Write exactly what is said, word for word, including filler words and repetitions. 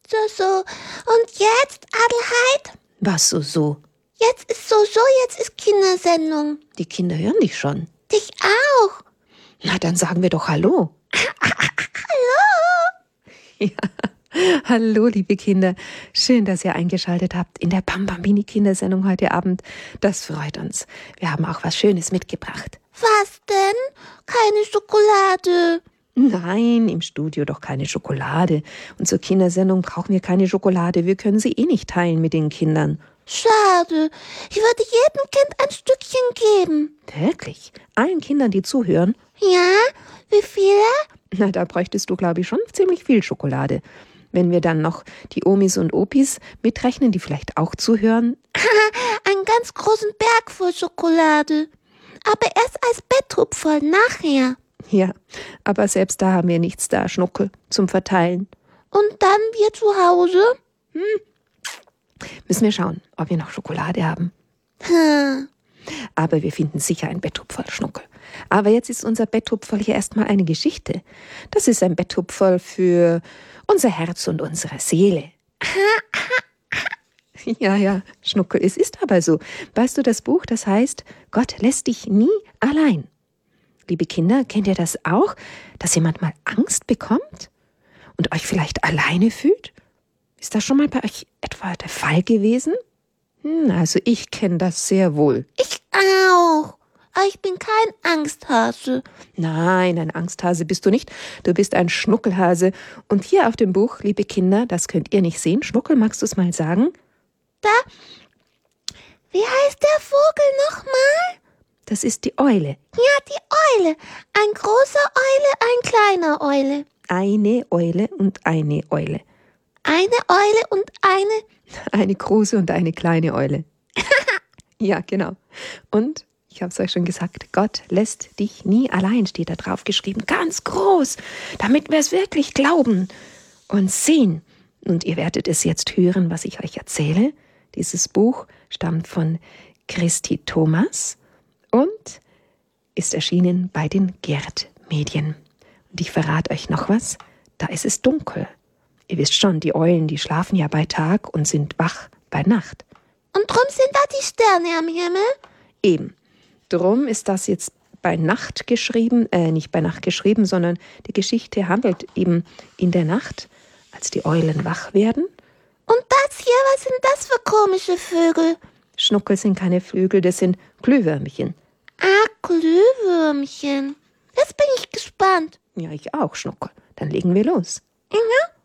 So, so. Und jetzt, Adelheid? Was so, so? Jetzt ist so, so, jetzt ist Kindersendung. Die Kinder hören dich schon. Dich auch. Na, dann sagen wir doch Hallo. Hallo. Ja, hallo, liebe Kinder. Schön, dass ihr eingeschaltet habt in der Bambambini-Kindersendung heute Abend. Das freut uns. Wir haben auch was Schönes mitgebracht. Was denn? Keine Schokolade. Nein, im Studio doch keine Schokolade. Und zur Kindersendung brauchen wir keine Schokolade. Wir können sie eh nicht teilen mit den Kindern. Schade. Ich würde jedem Kind ein Stückchen geben. Wirklich? Allen Kindern, die zuhören? Ja? Wie viele? Na, da bräuchtest du, glaube ich, schon ziemlich viel Schokolade. Wenn wir dann noch die Omis und Opis mitrechnen, die vielleicht auch zuhören. Einen ganz großen Berg voll Schokolade. Aber erst als Betthupferl, nachher. Ja, aber selbst da haben wir nichts da, Schnuckel, zum Verteilen. Und dann wir zu Hause? Hm. Müssen wir schauen, ob wir noch Schokolade haben. Hm. Aber wir finden sicher ein Betthupferl, Schnuckel. Aber jetzt ist unser Betthupferl hier erstmal eine Geschichte. Das ist ein Betthupferl für unser Herz und unsere Seele. Ja, ja, Schnuckel, es ist aber so. Weißt du, das Buch, das heißt, Gott lässt dich nie allein. Liebe Kinder, kennt ihr das auch, dass ihr manchmal Angst bekommt und euch vielleicht alleine fühlt? Ist das schon mal bei euch etwa der Fall gewesen? Hm, also ich kenne das sehr wohl. Ich auch. Aber ich bin kein Angsthase. Nein, ein Angsthase bist du nicht. Du bist ein Schnuckelhase. Und hier auf dem Buch, liebe Kinder, das könnt ihr nicht sehen. Schnuckel, magst du es mal sagen? Da, wie heißt der Vogel nochmal? Das ist die Eule. Ja, die Eule. Ein großer Eule, ein kleiner Eule. Eine Eule und eine Eule. Eine Eule und eine... Eine große und eine kleine Eule. Ja, genau. Und, ich habe es euch schon gesagt, Gott lässt dich nie allein, steht da drauf geschrieben. Ganz groß, damit wir es wirklich glauben und sehen. Und ihr werdet es jetzt hören, was ich euch erzähle. Dieses Buch stammt von Christi Thomas und ist erschienen bei den Gerd Medien. Und ich verrate euch noch was, da ist es dunkel. Ihr wisst schon, die Eulen, die schlafen ja bei Tag und sind wach bei Nacht. Und drum sind da die Sterne am Himmel? Eben. Drum ist das jetzt bei Nacht geschrieben, äh, nicht bei Nacht geschrieben, sondern die Geschichte handelt eben in der Nacht, als die Eulen wach werden. Und das hier, was sind das für komische Vögel? Schnuckel sind keine Vögel, das sind Glühwürmchen. Ah, Glühwürmchen. Jetzt bin ich gespannt. Ja, ich auch, Schnuckel. Dann legen wir los. Ja.